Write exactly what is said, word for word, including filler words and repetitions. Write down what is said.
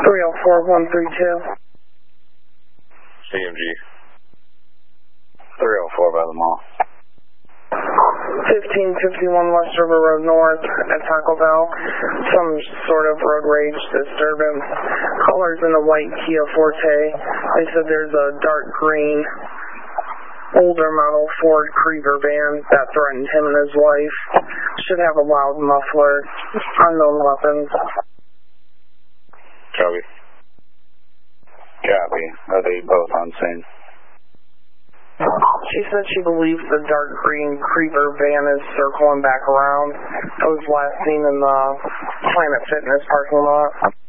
three oh four, one three two. C M G. three oh four by the mall. fifteen fifty-one West River Road North at Taco Bell. Some sort of road rage disturbance. Caller's in a white Kia Forte. They said there's a dark green older model Ford Creeper van that threatened him and his wife. Should have a loud muffler. Unknown weapons. Copy. Copy. Are they both on scene? She said she believes the dark green Creeper van is circling back around. It was last seen in the Planet Fitness parking lot.